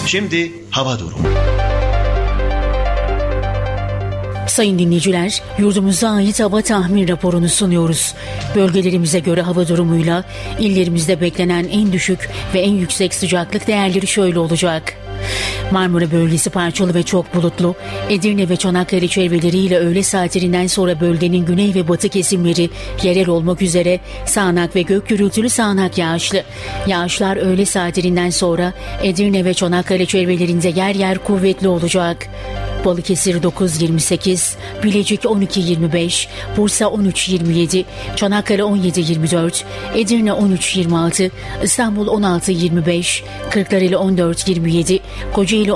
Şimdi hava durumu. Sayın dinleyiciler, yurdumuza ait hava tahmin raporunu sunuyoruz. Bölgelerimize göre hava durumuyla illerimizde beklenen en düşük ve en yüksek sıcaklık değerleri şöyle olacak. Marmara bölgesi parçalı ve çok bulutlu. Edirne ve Çanakkale çevreleriyle öğle saatlerinden sonra bölgenin güney ve batı kesimleri yerel olmak üzere sağanak ve gök gürültülü sağanak yağışlı. Yağışlar öğle saatlerinden sonra Edirne ve Çanakkale çevrelerinde yer yer kuvvetli olacak. Balıkesir 9-28, Bilecik 12-25, Bursa 13-27, Çanakkale 17-24, Edirne 13-26, İstanbul 16-25, Kırklareli 14-27, Kocaeli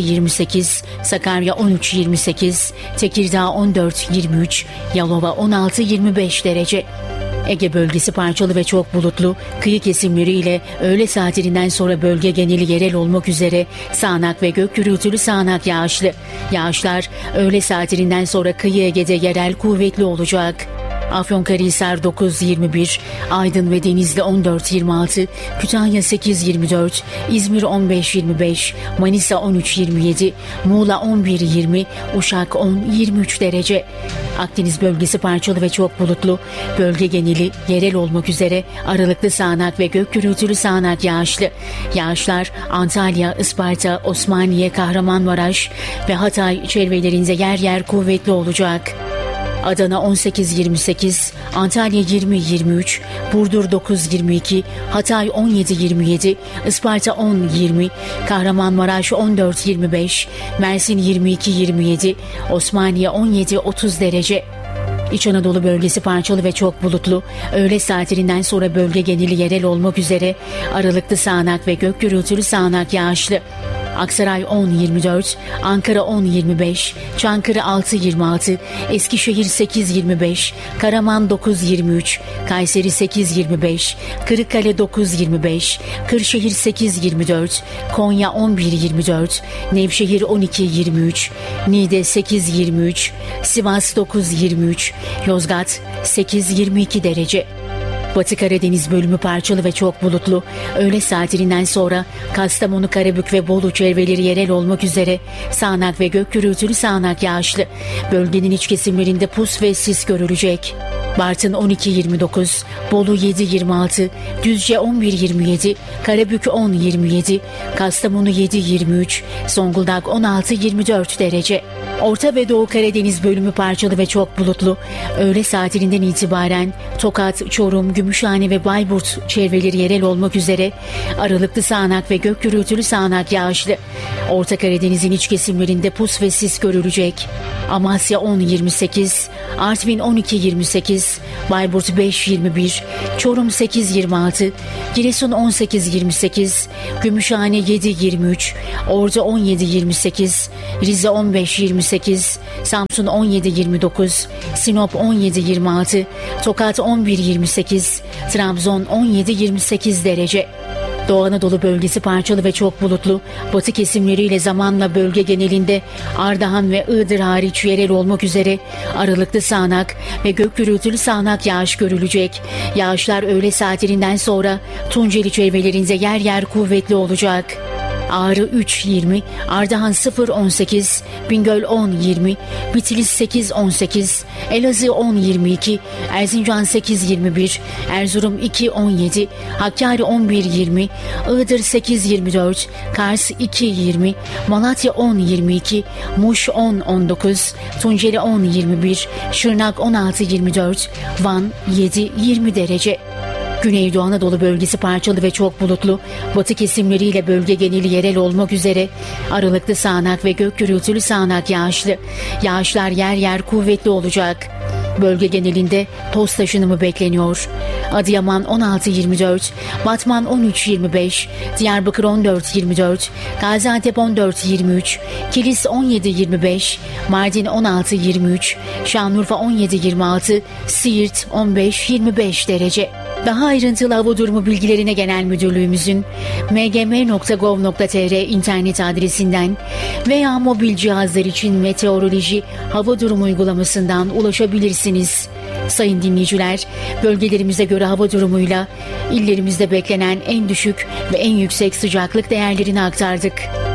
16-28, Sakarya 13-28, Tekirdağ 14-23, Yalova 16-25 derece. Ege bölgesi parçalı ve çok bulutlu, kıyı kesimleriyle öğle saatlerinden sonra bölge geneli yerel olmak üzere sağanak ve gök gürültülü sağanak yağışlı. Yağışlar öğle saatlerinden sonra kıyı Ege'de yerel kuvvetli olacak. Afyonkarahisar 9-21, Aydın ve Denizli 14-26, Kütahya 8-24, İzmir 15-25, Manisa 13-27, Muğla 11-20, Uşak 10-23 derece. Akdeniz bölgesi parçalı ve çok bulutlu, bölge geneli yerel olmak üzere aralıklı sağanak ve gök gürültülü sağanak yağışlı. Yağışlar Antalya, Isparta, Osmaniye, Kahramanmaraş ve Hatay çevrelerinde yer yer kuvvetli olacak. Adana 18-28, Antalya 20-23, Burdur 9-22, Hatay 17-27, Isparta 10-20, Kahramanmaraş 14-25, Mersin 22-27, Osmaniye 17-30 derece. İç Anadolu bölgesi parçalı ve çok bulutlu. Öğle saatlerinden sonra bölge geneli yerel olmak üzere aralıklı sağanak ve gök gürültülü sağanak yağışlı. Aksaray 10-24, Ankara 10-25, Çankırı 6-26, Eskişehir 8-25, Karaman 9-23, Kayseri 8-25, Kırıkkale 9-25, Kırşehir 8-24, Konya 11-24, Nevşehir 12-23, Niğde 8-23, Sivas 9-23, Yozgat 8-22 derece. Batı Karadeniz bölümü parçalı ve çok bulutlu. Öğle saatlerinden sonra Kastamonu, Karabük ve Bolu çevreleri yerel olmak üzere sağanak ve gök gürültülü sağanak yağışlı. Bölgenin iç kesimlerinde pus ve sis görülecek. Bartın 12-29, Bolu 7-26, Düzce 11-27, Karabük 10-27, Kastamonu 7-23, Zonguldak 16-24 derece. Orta ve Doğu Karadeniz bölümü parçalı ve çok bulutlu. Öğle saatlerinden itibaren Tokat, Çorum, Gümüşhane ve Bayburt çevreleri yerel olmak üzere aralıklı sağanak ve gök gürültülü sağanak yağışlı. Orta Karadeniz'in iç kesimlerinde pus ve sis görülecek. Amasya 10-28, Artvin 12-28, Bayburt 5-21, Çorum 8-26, Giresun 18-28, Gümüşhane 7-23, Ordu 17-28, Rize 15-28, Samsun 17-29, Sinop 17-26, Tokat 11-28, Trabzon 17-28 derece. Doğu Anadolu bölgesi parçalı ve çok bulutlu. Batı kesimleriyle zamanla bölge genelinde Ardahan ve Iğdır hariç yerel olmak üzere aralıklı sağanak ve gök gürültülü sağanak yağış görülecek. Yağışlar öğle saatlerinden sonra Tunceli çevrelerinde yer yer kuvvetli olacak. Ağrı 3-20, Ardahan 0-18, Bingöl 10-20, Bitlis 8-18, Elazığ 10-22, Erzincan 8-21, Erzurum 2-17, Hakkari 11-20, Iğdır 8-24, Kars 2-20, Malatya 10-22, Muş 10-19, Tunceli 10-21, Şırnak 16-24, Van 7-20 derece. Güneydoğu Anadolu bölgesi parçalı ve çok bulutlu. Batı kesimleriyle bölge geneli yerel olmak üzere aralıklı sağanak ve gök gürültülü sağanak yağışlı. Yağışlar yer yer kuvvetli olacak. Bölge genelinde toz taşınımı bekleniyor. Adıyaman 16-24, Batman 13-25, Diyarbakır 14-24, Gaziantep 14-23, Kilis 17-25, Mardin 16-23, Şanlıurfa 17-26, Siirt 15-25 derece. Daha ayrıntılı hava durumu bilgilerine Genel Müdürlüğümüzün mgm.gov.tr internet adresinden veya mobil cihazlar için meteoroloji hava durumu uygulamasından ulaşabilirsiniz. Sayın dinleyiciler, bölgelerimize göre hava durumuyla illerimizde beklenen en düşük ve en yüksek sıcaklık değerlerini aktardık.